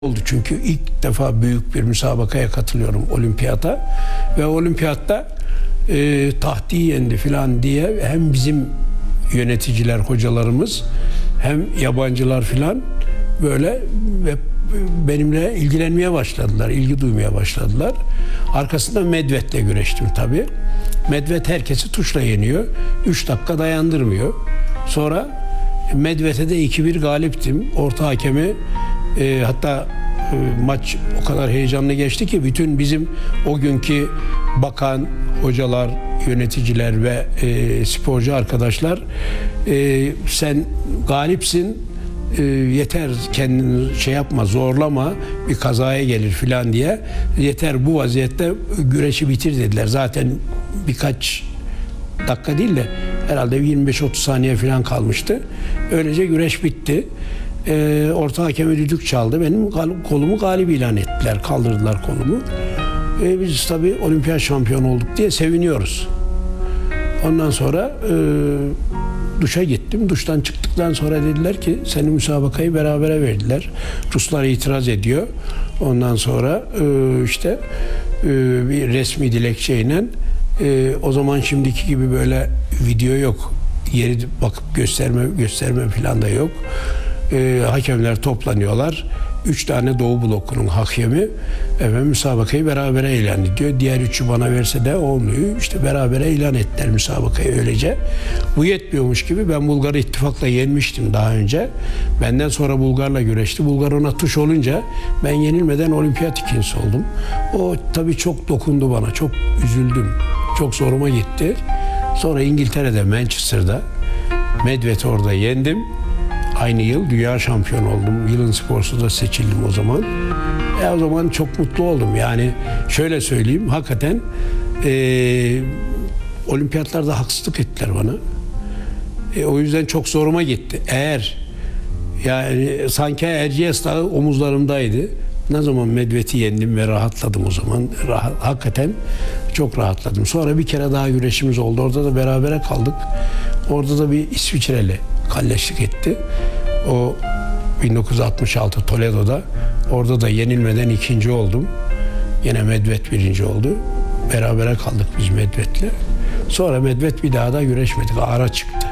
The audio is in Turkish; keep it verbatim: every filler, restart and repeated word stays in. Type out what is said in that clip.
oldu çünkü ilk defa büyük bir müsabakaya katılıyorum, olimpiyata, ve olimpiyatta e, Tahti yendi filan diye hem bizim yöneticiler, hocalarımız hem yabancılar filan böyle ve benimle ilgilenmeye başladılar, ilgi duymaya başladılar. Arkasında Medved'le güreştim tabii. Medved herkesi tuşla yeniyor. Üç dakika dayandırmıyor. Sonra Medved'e de iki bir galiptim. Orta hakemi e, hatta e, maç o kadar heyecanlı geçti ki bütün bizim o günkü bakan, hocalar, yöneticiler ve e, sporcu arkadaşlar e, sen galipsin, e, yeter kendini şey yapma, zorlama, bir kazaya gelir filan diye, yeter bu vaziyette güreşi bitir dediler. Zaten birkaç dakika değil de herhalde yirmi beş otuz saniye falan kalmıştı. Öylece güreş bitti. Ee, orta hakeme düdük çaldı. Benim kolumu galip ilan ettiler. Kaldırdılar kolumu. Ee, biz tabii olimpiyat şampiyonu olduk diye seviniyoruz. Ondan sonra e, duşa gittim. Duştan çıktıktan sonra dediler ki seni müsabakayı berabere verdiler. Ruslar itiraz ediyor. Ondan sonra e, işte e, bir resmi dilekçeyle, Ee, o zaman şimdiki gibi böyle video yok. Yeri bakıp gösterme gösterme falan da yok. Ee, hakemler toplanıyorlar. Üç tane Doğu blokunun hakemi efendim müsabakayı berabere ilan ediyor. Diğer üçü bana verse de olmuyor. İşte berabere ilan ettiler müsabakayı öylece. Bu yetmiyormuş gibi ben Bulgar'ı ittifakla yenmiştim daha önce. Benden sonra Bulgar'la güreşti. Bulgar ona tuş olunca ben yenilmeden olimpiyat ikincisi oldum. O tabii çok dokundu bana. Çok üzüldüm. Çok zoruma gitti. Sonra İngiltere'de, Manchester'da Medved'i orada yendim. Aynı yıl dünya şampiyonu oldum. Yılın sporcusu da seçildim o zaman. E o zaman çok mutlu oldum. Yani şöyle söyleyeyim, hakikaten e, olimpiyatlarda haksızlık ettiler bana. E, o yüzden çok zoruma gitti. Eğer yani sanki Erciyes Dağı omuzlarımdaydı. Ne zaman Medved'i yendim ve rahatladım o zaman. Rahat, hakikaten çok rahatladım. Sonra bir kere daha güreşimiz oldu. Orada da berabere kaldık. Orada da bir İsviçreli kalleşlik etti. O bin dokuz yüz altmış altı Toledo'da. Orada da yenilmeden ikinci oldum. Yine Medved birinci oldu. Berabere kaldık biz Medved'le. Sonra Medved bir daha da güreşmedik. Ara çıktı.